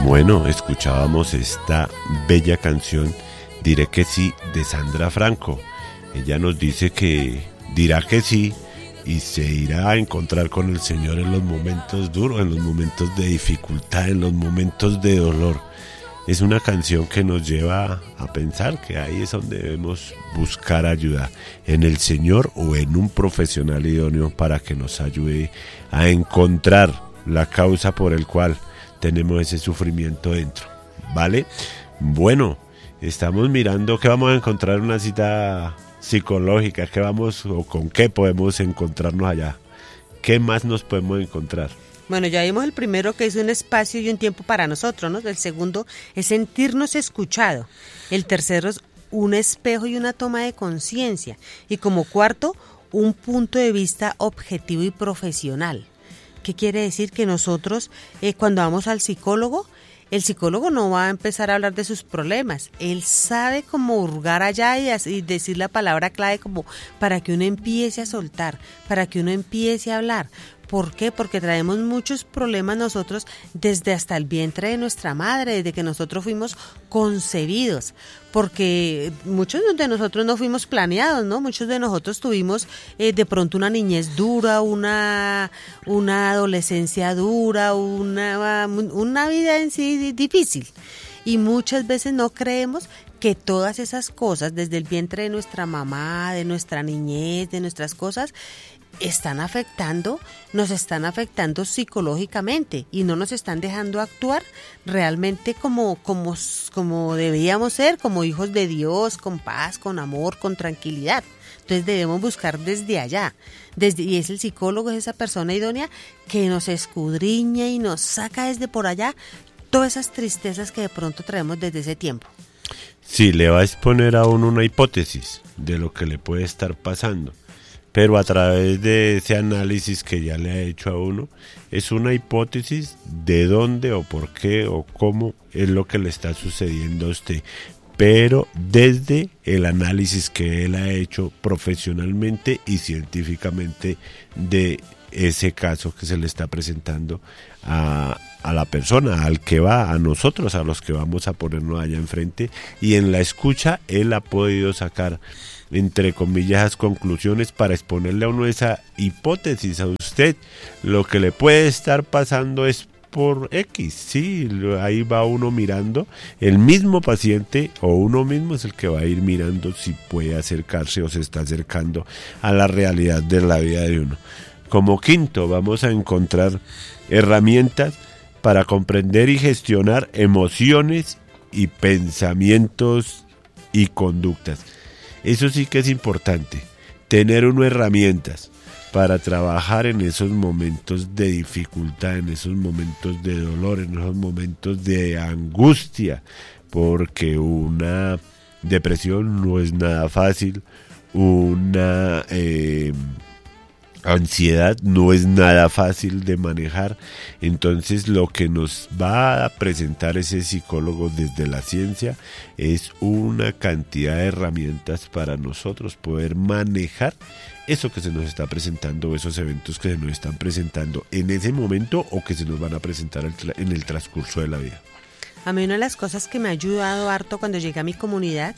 Bueno, escuchábamos esta bella canción, Diré que sí, de Sandra Franco. Ella nos dice que dirá que sí y se irá a encontrar con el Señor en los momentos duros, en los momentos de dificultad, en los momentos de dolor. Es una canción que nos lleva a pensar que ahí es donde debemos buscar ayuda, en el Señor o en un profesional idóneo para que nos ayude a encontrar la causa por el cual tenemos ese sufrimiento dentro, ¿vale? Bueno, estamos mirando qué vamos a encontrar en una cita psicológica, qué vamos o con qué podemos encontrarnos allá, qué más nos podemos encontrar. Bueno, ya vimos el primero, que es un espacio y un tiempo para nosotros, ¿no? El segundo es sentirnos escuchado. El tercero es un espejo y una toma de conciencia. Y como cuarto, un punto de vista objetivo y profesional. ¿Qué quiere decir? Que nosotros, cuando vamos al psicólogo, el psicólogo no va a empezar a hablar de sus problemas. Él sabe cómo hurgar allá y decir la palabra clave como para que uno empiece a soltar, para que uno empiece a hablar. ¿Por qué? Porque traemos muchos problemas nosotros desde hasta el vientre de nuestra madre, desde que nosotros fuimos concebidos, porque muchos de nosotros no fuimos planeados, ¿no? Muchos de nosotros tuvimos de pronto una niñez dura, una adolescencia dura, una vida en sí difícil. Y muchas veces no creemos que todas esas cosas, desde el vientre de nuestra mamá, de nuestra niñez, de nuestras cosas, nos están afectando psicológicamente y no nos están dejando actuar realmente como debíamos ser, como hijos de Dios, con paz, con amor, con tranquilidad. Entonces debemos buscar desde allá, y es el psicólogo, es esa persona idónea que nos escudriña y nos saca desde por allá todas esas tristezas que de pronto traemos desde ese tiempo. Sí, le va a exponer a uno una hipótesis de lo que le puede estar pasando. Pero a través de ese análisis que ya le ha hecho a uno, es una hipótesis de dónde o por qué o cómo es lo que le está sucediendo a usted, pero desde el análisis que él ha hecho profesionalmente y científicamente de ese caso que se le está presentando a la persona, al que va, a nosotros, a los que vamos a ponernos allá enfrente, y en la escucha él ha podido sacar, entre comillas, conclusiones para exponerle a uno esa hipótesis a usted. Lo que le puede estar pasando es por X, sí, ahí va uno mirando, el mismo paciente o uno mismo es el que va a ir mirando si puede acercarse o se está acercando a la realidad de la vida de uno. Como quinto, vamos a encontrar herramientas para comprender y gestionar emociones y pensamientos y conductas. Eso sí que es importante, tener unas herramientas para trabajar en esos momentos de dificultad, en esos momentos de dolor, en esos momentos de angustia, porque una depresión no es nada fácil, una ansiedad no es nada fácil de manejar. Entonces lo que nos va a presentar ese psicólogo desde la ciencia es una cantidad de herramientas para nosotros poder manejar eso que se nos está presentando, esos eventos que se nos están presentando en ese momento o que se nos van a presentar en el transcurso de la vida. A mí una de las cosas que me ha ayudado harto cuando llegué a mi comunidad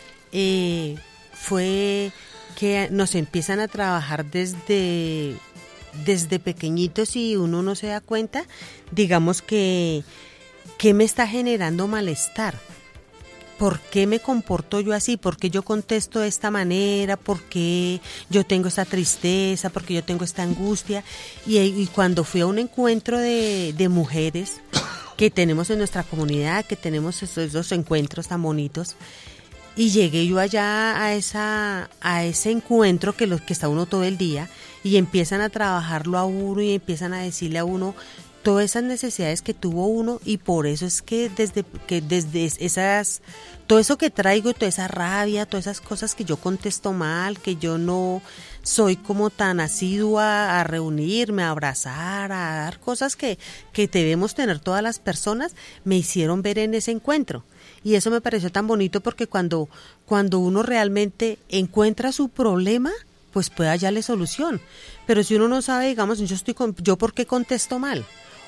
fue que nos empiezan a trabajar desde pequeñitos y uno no se da cuenta, digamos que me está generando malestar. ¿Por qué me comporto yo así? ¿Por qué yo contesto de esta manera? ¿Por qué yo tengo esta tristeza? ¿Por qué yo tengo esta angustia? Y cuando fui a un encuentro de mujeres que tenemos en nuestra comunidad, que tenemos esos encuentros tan bonitos, y llegué yo allá a ese encuentro que está uno todo el día y empiezan a trabajarlo a uno y empiezan a decirle a uno todas esas necesidades que tuvo uno, y por eso es que desde esas, todo eso que traigo, toda esa rabia, todas esas cosas que yo contesto mal, que yo no soy como tan asidua a reunirme, a abrazar, a dar cosas que debemos tener todas las personas, me hicieron ver en ese encuentro. Y eso me pareció tan bonito porque cuando uno realmente encuentra su problema, pues puede hallarle solución. Pero si uno no sabe, digamos, yo ¿por qué contesto mal?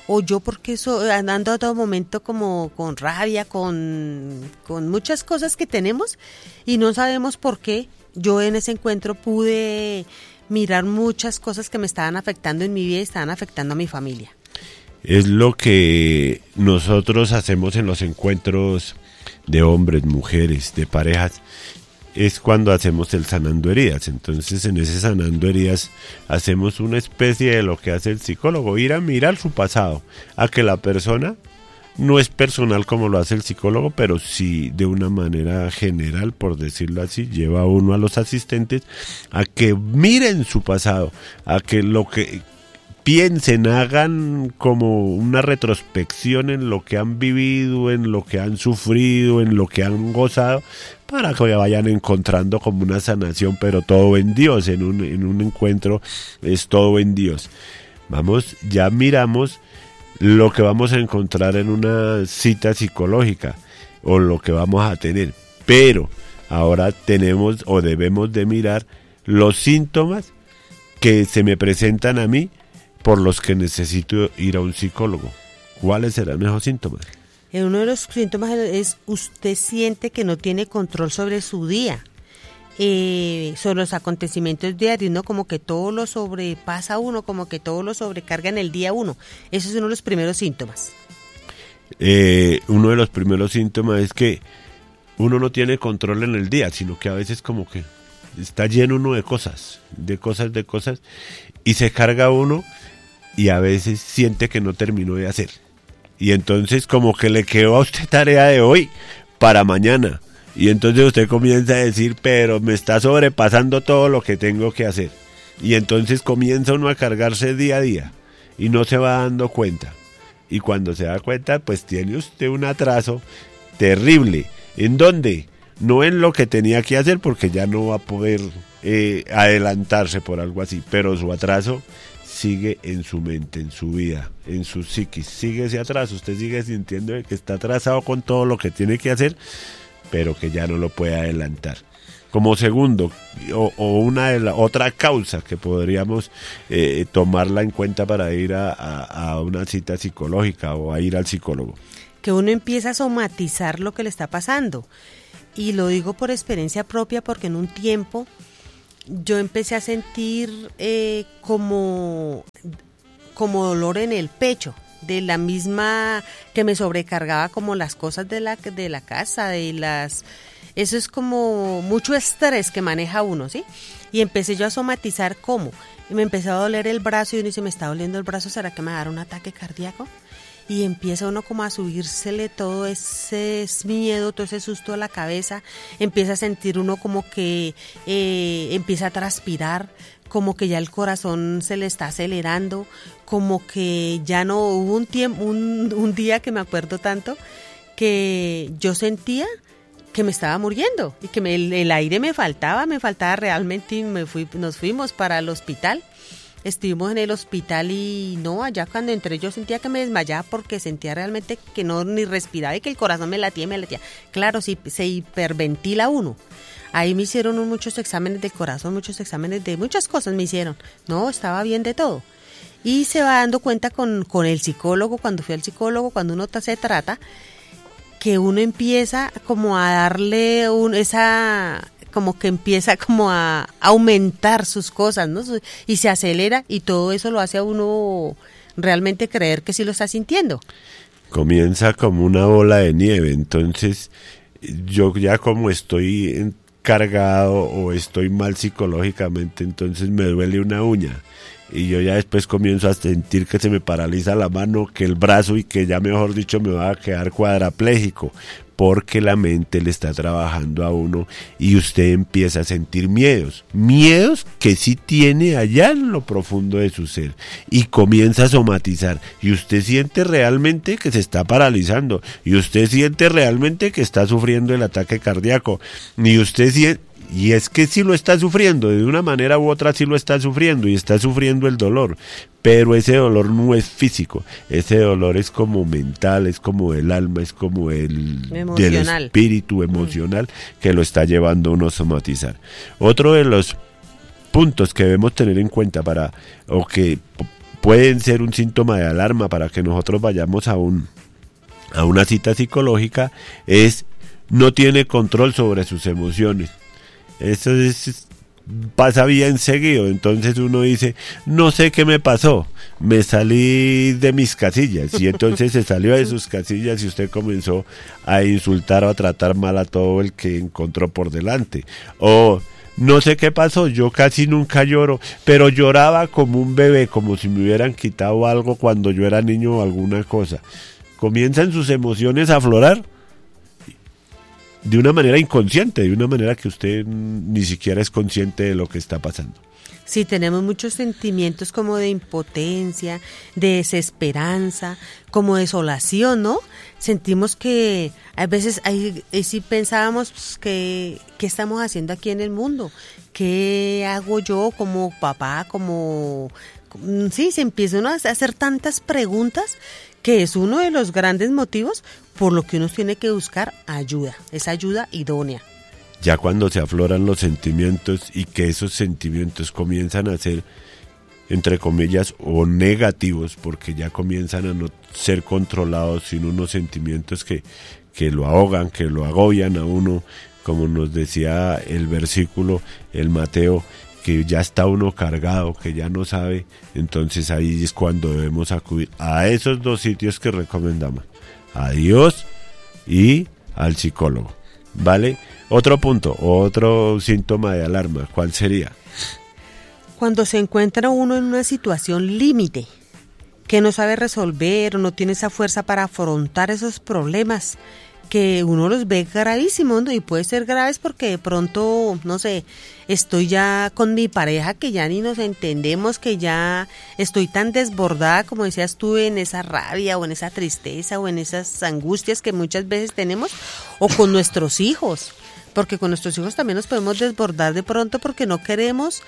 o yo porque ando a todo momento como con rabia, con muchas cosas que tenemos y no sabemos por qué. Yo en ese encuentro pude mirar muchas cosas que me estaban afectando en mi vida y estaban afectando a mi familia. Es lo que nosotros hacemos en los encuentros de hombres, mujeres, de parejas, es cuando hacemos el sanando heridas. Entonces en ese sanando heridas hacemos una especie de lo que hace el psicólogo, ir a mirar su pasado, a que la persona no es personal como lo hace el psicólogo, pero sí de una manera general, por decirlo así, lleva a uno a los asistentes a que miren su pasado, a que lo que piensen, hagan como una retrospección en lo que han vivido, en lo que han sufrido, en lo que han gozado, para que vayan encontrando como una sanación, pero todo en Dios, en un encuentro es todo en Dios. Vamos, ya miramos lo que vamos a encontrar en una cita psicológica o lo que vamos a tener, pero ahora tenemos o debemos de mirar los síntomas que se me presentan a mí por los que necesito ir a un psicólogo. ¿Cuáles serán esos síntomas? Uno de los síntomas es usted siente que no tiene control sobre su día, sobre los acontecimientos diarios, ¿no? Como que todo lo sobrepasa uno, como que todo lo sobrecarga en el día uno. Ese es uno de los primeros síntomas. Uno de los primeros síntomas es que uno no tiene control en el día, sino que a veces como que está lleno uno de cosas, y se carga uno y a veces siente que no terminó de hacer. Y entonces como que le quedó a usted tarea de hoy para mañana. Y entonces usted comienza a decir, pero me está sobrepasando todo lo que tengo que hacer. Y entonces comienza uno a cargarse día a día y no se va dando cuenta. Y cuando se da cuenta, pues tiene usted un atraso terrible. ¿En dónde? No en lo que tenía que hacer, porque ya no va a poder adelantarse por algo así, pero su atraso sigue en su mente, en su vida, en su psiquis. Sigue ese atraso, usted sigue sintiendo que está atrasado con todo lo que tiene que hacer, pero que ya no lo puede adelantar. Como segundo, o una de la otra causa que podríamos tomarla en cuenta para ir a una cita psicológica o a ir al psicólogo. Que uno empieza a somatizar lo que le está pasando. Y lo digo por experiencia propia, porque en un tiempo yo empecé a sentir como dolor en el pecho, de la misma que me sobrecargaba como las cosas de la casa, eso es como mucho estrés que maneja uno, ¿sí? Y empecé yo a somatizar cómo, y me empezó a doler el brazo y uno dice, me está doliendo el brazo, ¿será que me va a dar un ataque cardíaco? Y empieza uno como a subírsele todo ese miedo, todo ese susto a la cabeza, empieza a sentir uno como que empieza a transpirar, como que ya el corazón se le está acelerando, como que ya no hubo un día que me acuerdo tanto que yo sentía que me estaba muriendo y que el aire me faltaba realmente, y nos fuimos para el hospital. Estuvimos en el hospital y no, allá cuando entré yo sentía que me desmayaba porque sentía realmente que no ni respiraba y que el corazón me latía. Claro, sí, se hiperventila uno. Ahí me hicieron muchos exámenes del corazón, muchos exámenes de muchas cosas me hicieron. No, estaba bien de todo. Y se va dando cuenta con el psicólogo, cuando fui al psicólogo, cuando uno se trata, que uno empieza como a darle como que empieza como a aumentar sus cosas, ¿no? Y se acelera y todo eso lo hace a uno realmente creer que sí lo está sintiendo. Comienza como una bola de nieve, entonces yo ya como estoy cargado o estoy mal psicológicamente, entonces me duele una uña. Y yo ya después comienzo a sentir que se me paraliza la mano, que el brazo y que ya mejor dicho me va a quedar cuadrapléjico, porque la mente le está trabajando a uno y usted empieza a sentir miedos que sí tiene allá en lo profundo de su ser y comienza a somatizar y usted siente realmente que se está paralizando y usted siente realmente que está sufriendo el ataque cardíaco y usted siente. Y es que sí lo está sufriendo, de una manera u otra sí lo está sufriendo y está sufriendo el dolor, pero ese dolor no es físico, ese dolor es como mental, es como del alma, es como del espíritu emocional que lo está llevando a uno a somatizar. Otro de los puntos que debemos tener en cuenta pueden ser un síntoma de alarma para que nosotros vayamos a una cita psicológica, es no tiene control sobre sus emociones. Eso pasa bien seguido. Entonces uno dice, no sé qué me pasó, me salí de mis casillas, y entonces se salió de sus casillas y usted comenzó a insultar o a tratar mal a todo el que encontró por delante. O no sé qué pasó, yo casi nunca lloro, pero lloraba como un bebé, como si me hubieran quitado algo cuando yo era niño o alguna cosa. Comienzan sus emociones a aflorar de una manera inconsciente, de una manera que usted ni siquiera es consciente de lo que está pasando. Sí, tenemos muchos sentimientos como de impotencia, de desesperanza, como desolación, ¿no? Sentimos que a veces sí pensábamos pues, ¿qué estamos haciendo aquí en el mundo? ¿Qué hago yo como papá, Sí, se empieza uno a hacer tantas preguntas que es uno de los grandes motivos por lo que uno tiene que buscar ayuda, esa ayuda idónea. Ya cuando se afloran los sentimientos y que esos sentimientos comienzan a ser, entre comillas, o negativos, porque ya comienzan a no ser controlados, sino unos sentimientos que lo ahogan, que lo agobian a uno, como nos decía el versículo, el Mateo, que ya está uno cargado, que ya no sabe. Entonces ahí es cuando debemos acudir a esos dos sitios que recomendamos, a Dios y al psicólogo, ¿vale? Otro punto, otro síntoma de alarma, ¿cuál sería? Cuando se encuentra uno en una situación límite, que no sabe resolver o no tiene esa fuerza para afrontar esos problemas, que uno los ve gravísimos, ¿no? Y puede ser graves porque de pronto, no sé, estoy ya con mi pareja que ya ni nos entendemos, que ya estoy tan desbordada, como decías tú, en esa rabia o en esa tristeza o en esas angustias que muchas veces tenemos, o con nuestros hijos, porque con nuestros hijos también nos podemos desbordar de pronto porque no queremos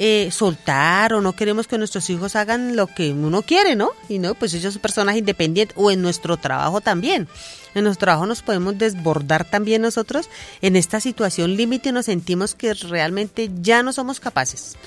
soltar o no queremos que nuestros hijos hagan lo que uno quiere, ¿no? Y no, pues ellos son personas independientes, o en nuestro trabajo también. En nuestro trabajo nos podemos desbordar también nosotros en esta situación límite y nos sentimos que realmente ya no somos capaces.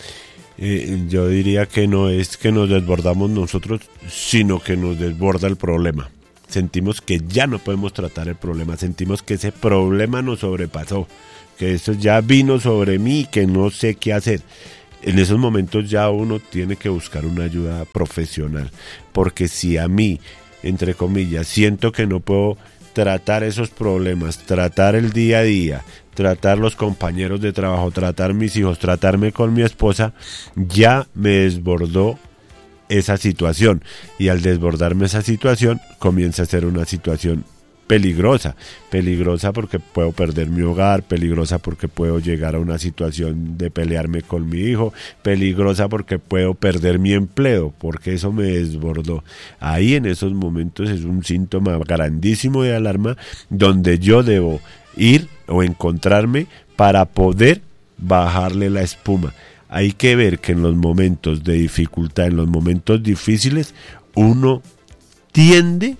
Yo diría que no es que nos desbordamos nosotros, sino que nos desborda el problema. Sentimos que ya no podemos tratar el problema, sentimos que ese problema nos sobrepasó, que eso ya vino sobre mí y que no sé qué hacer. En esos momentos ya uno tiene que buscar una ayuda profesional, porque si a mí, entre comillas, siento que no puedo tratar esos problemas, tratar el día a día, tratar los compañeros de trabajo, tratar mis hijos, tratarme con mi esposa, ya me desbordó esa situación, y al desbordarme esa situación comienza a ser una situación peligrosa porque puedo perder mi hogar, peligrosa porque puedo llegar a una situación de pelearme con mi hijo, peligrosa porque puedo perder mi empleo, porque eso me desbordó. Ahí en esos momentos es un síntoma grandísimo de alarma, donde yo debo ir o encontrarme para poder bajarle la espuma. Hay que ver que en los momentos de dificultad, en los momentos difíciles, uno tiende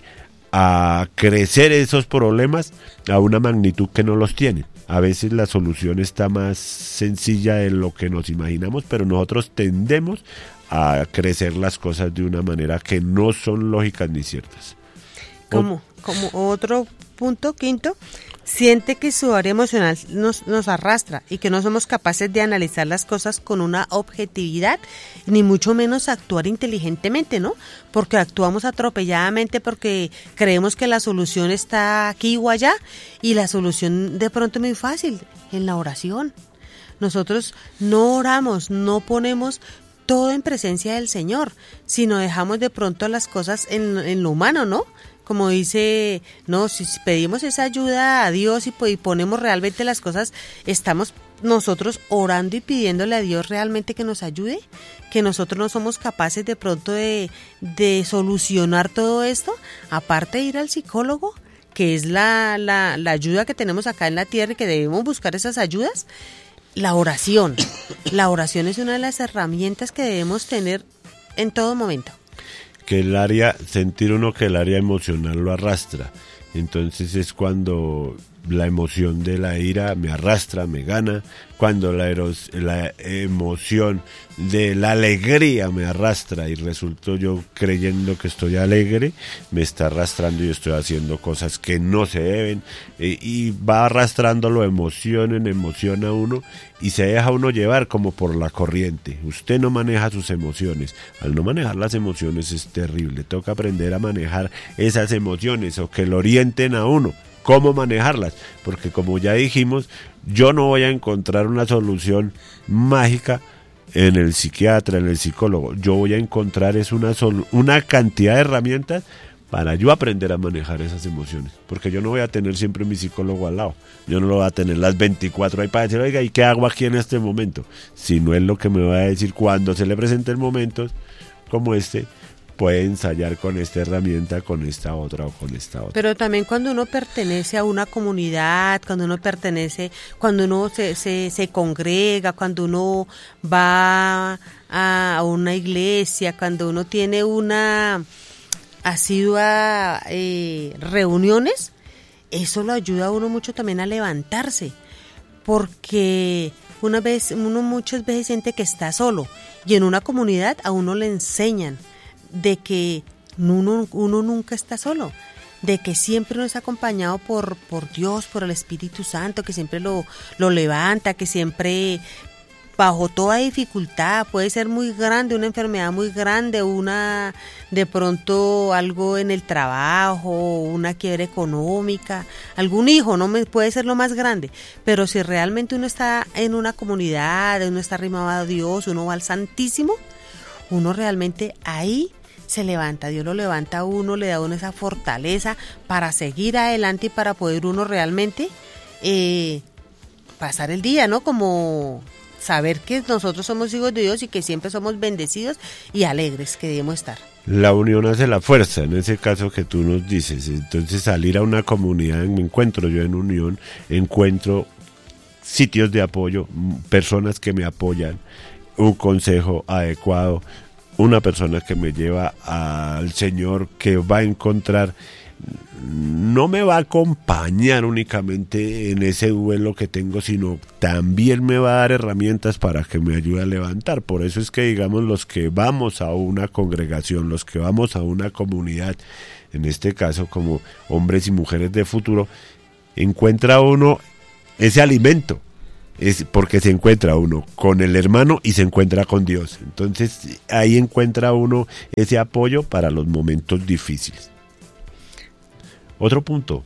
a crecer esos problemas a una magnitud que no los tiene. A veces la solución está más sencilla de lo que nos imaginamos, pero nosotros tendemos a crecer las cosas de una manera que no son lógicas ni ciertas. Como otro punto, quinto, siente que su área emocional nos arrastra y que no somos capaces de analizar las cosas con una objetividad, ni mucho menos actuar inteligentemente, ¿no? Porque actuamos atropelladamente porque creemos que la solución está aquí o allá, y la solución de pronto es muy fácil, en la oración. Nosotros no oramos, no ponemos todo en presencia del Señor, sino dejamos de pronto las cosas en lo humano, ¿no? Como dice, no, si pedimos esa ayuda a Dios y ponemos realmente las cosas, estamos nosotros orando y pidiéndole a Dios realmente que nos ayude, que nosotros no somos capaces de pronto de solucionar todo esto, aparte de ir al psicólogo, que es la ayuda que tenemos acá en la tierra y que debemos buscar esas ayudas. La oración es una de las herramientas que debemos tener en todo momento. Que sentir uno que el área emocional lo arrastra, entonces es cuando la emoción de la ira me arrastra, me gana, cuando la emoción de la alegría me arrastra y resulto yo creyendo que estoy alegre, me está arrastrando y estoy haciendo cosas que no se deben, y va arrastrándolo emoción en emoción a uno y se deja uno llevar como por la corriente. Usted no maneja sus emociones. Al no manejar las emociones es terrible. Toca aprender a manejar esas emociones o que lo orienten a uno. ¿Cómo manejarlas? Porque como ya dijimos, yo no voy a encontrar una solución mágica en el psiquiatra, en el psicólogo. Yo voy a encontrar una cantidad de herramientas para yo aprender a manejar esas emociones. Porque yo no voy a tener siempre mi psicólogo al lado. Yo no lo voy a tener las 24 ahí para decir, oiga, ¿y qué hago aquí en este momento? Si no es lo que me va a decir cuando se le presenten momentos como este, puede ensayar con esta herramienta, con esta otra o con esta otra. Pero también cuando uno pertenece a una comunidad, cuando uno se congrega, cuando uno va a una iglesia, cuando uno tiene una asidua reuniones, eso lo ayuda a uno mucho también a levantarse, porque uno muchas veces siente que está solo, y en una comunidad a uno le enseñan de que uno nunca está solo, de que siempre uno está acompañado por Dios, por el Espíritu Santo, que siempre lo levanta, que siempre bajo toda dificultad, puede ser muy grande, una enfermedad muy grande, de pronto algo en el trabajo, una quiebra económica, algún hijo, puede ser lo más grande, pero si realmente uno está en una comunidad, uno está arrimado a Dios, uno va al Santísimo, uno realmente ahí se levanta, Dios lo levanta a uno, le da a uno esa fortaleza para seguir adelante y para poder uno realmente pasar el día, ¿no? Como saber que nosotros somos hijos de Dios y que siempre somos bendecidos y alegres que debemos estar. La unión hace la fuerza, en ese caso que tú nos dices. Entonces salir a una comunidad, me encuentro yo en unión, encuentro sitios de apoyo, personas que me apoyan, un consejo adecuado, una persona que me lleva al Señor, que va a encontrar, no me va a acompañar únicamente en ese duelo que tengo, sino también me va a dar herramientas para que me ayude a levantar. Por eso es que, digamos, los que vamos a una congregación, los que vamos a una comunidad, en este caso como hombres y mujeres de futuro, encuentra uno ese alimento. Es porque se encuentra uno con el hermano y se encuentra con Dios. Entonces ahí encuentra uno ese apoyo para los momentos difíciles. Otro punto.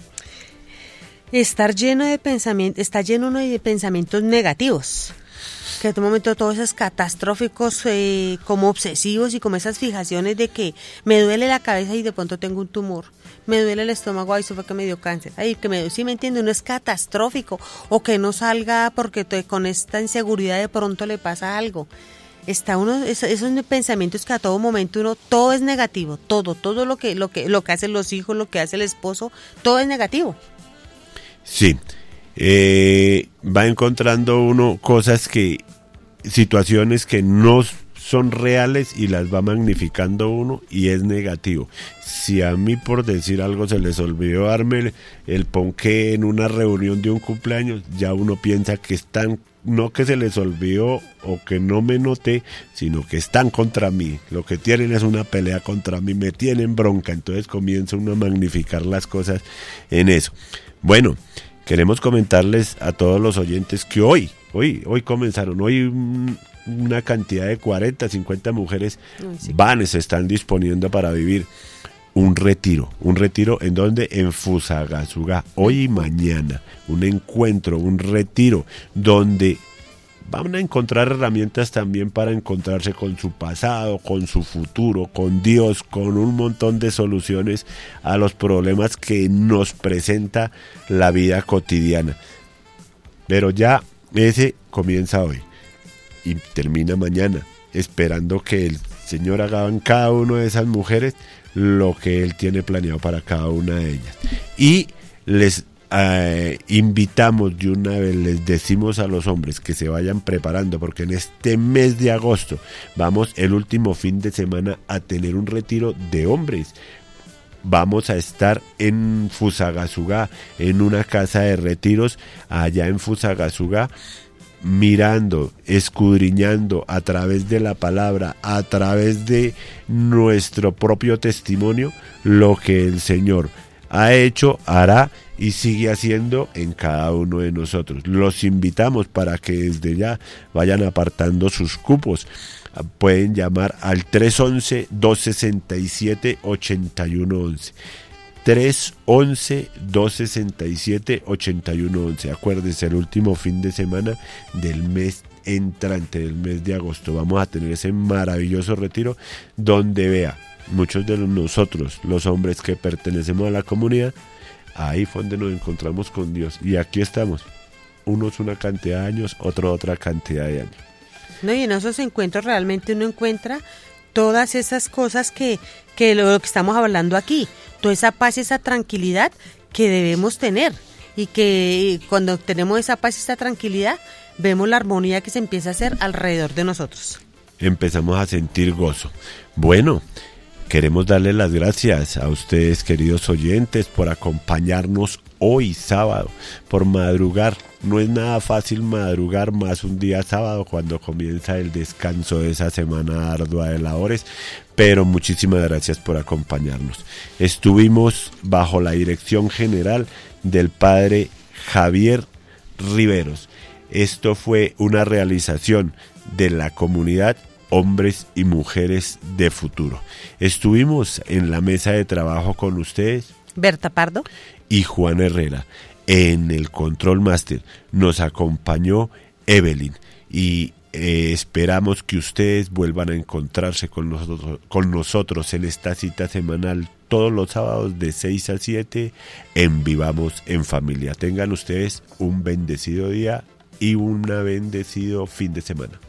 Está lleno uno de pensamientos negativos. Que en un momento todos esos catastróficos, como obsesivos y como esas fijaciones de que me duele la cabeza y de pronto tengo un tumor, me duele el estómago, ay, eso fue que me dio cáncer, ay, sí me entiende, uno es catastrófico, o que no salga porque con esta inseguridad de pronto le pasa algo. Está esos pensamientos que a todo momento todo es negativo, todo lo que hacen los hijos, lo que hace el esposo, todo es negativo. Sí. Va encontrando uno situaciones que no son reales y las va magnificando uno y es negativo. Si a mí, por decir algo, se les olvidó darme el ponqué en una reunión de un cumpleaños, ya uno piensa que no que se les olvidó o que no me noté, sino que están contra mí, lo que tienen es una pelea contra mí, me tienen bronca, entonces comienza uno a magnificar las cosas en eso. Bueno, queremos comentarles a todos los oyentes que hoy comenzaron, una cantidad de 40, 50 mujeres se están disponiendo para vivir un retiro en donde, en Fusagasugá, hoy y mañana, un encuentro, un retiro, donde van a encontrar herramientas también para encontrarse con su pasado, con su futuro, con Dios, con un montón de soluciones a los problemas que nos presenta la vida cotidiana. Pero ya ese comienza hoy y termina mañana, esperando que el Señor haga en cada una de esas mujeres lo que Él tiene planeado para cada una de ellas. Y les invitamos de una vez, les decimos a los hombres que se vayan preparando, porque en este mes de agosto vamos el último fin de semana a tener un retiro de hombres vamos a estar en Fusagasugá, en una casa de retiros allá en Fusagasugá, mirando, escudriñando a través de la palabra, a través de nuestro propio testimonio, lo que el Señor ha hecho, hará y sigue haciendo en cada uno de nosotros. Los invitamos para que desde ya vayan apartando sus cupos. Pueden llamar al 311-267-8111. 311-267-8111. Acuérdense, el último fin de semana del mes entrante, del mes de agosto, vamos a tener ese maravilloso retiro donde vea muchos de nosotros, los hombres que pertenecemos a la comunidad, ahí fue donde nos encontramos con Dios. Y aquí estamos, unos una cantidad de años, otros otra cantidad de años. No, y en esos encuentros realmente uno encuentra todas esas cosas que lo que estamos hablando aquí, toda esa paz y esa tranquilidad que debemos tener, y que cuando tenemos esa paz y esa tranquilidad, vemos la armonía que se empieza a hacer alrededor de nosotros. Empezamos a sentir gozo. Bueno, queremos darle las gracias a ustedes, queridos oyentes, por acompañarnos hoy sábado, por madrugar. No es nada fácil madrugar, más un día sábado cuando comienza el descanso de esa semana ardua de labores, pero muchísimas gracias por acompañarnos. Estuvimos bajo la dirección general del padre Javier Riveros. Esto fue una realización de la comunidad Hombres y Mujeres de Futuro. Estuvimos en la mesa de trabajo con ustedes, Berta Pardo y Juan Herrera. En el Control Master nos acompañó Evelyn, y esperamos que ustedes vuelvan a encontrarse con nosotros en esta cita semanal todos los sábados de 6 a 7 en Vivamos en Familia. Tengan ustedes un bendecido día y un bendecido fin de semana.